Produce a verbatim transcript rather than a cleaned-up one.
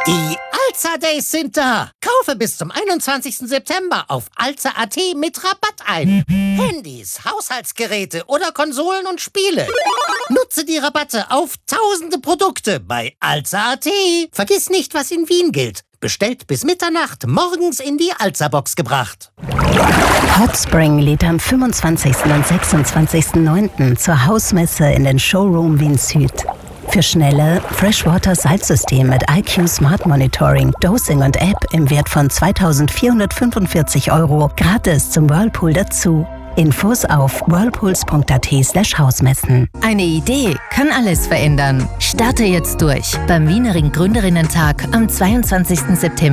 Die Alza Days sind da. Kaufe bis zum einundzwanzigsten September auf alza punkt at mit Rabatt ein. Handys, Haushaltsgeräte oder Konsolen und Spiele. Nutze die Rabatte auf tausende Produkte bei alza punkt at. Vergiss nicht, was in Wien gilt. Bestellt bis Mitternacht, morgens in die Alza-Box gebracht. Hotspring lädt am fünfundzwanzigsten und sechsundzwanzigsten neunten zur Hausmesse in den Showroom Wien Süd. Für schnelle Freshwater-Salzsystem mit I Q Smart Monitoring, Dosing und App im Wert von zweitausendvierhundertfünfundvierzig Euro gratis zum Whirlpool dazu. Infos auf whirlpools punkt at slash Hausmessen. Eine Idee kann alles verändern. Starte jetzt durch beim Wienering Gründerinnentag am zweiundzwanzigsten September.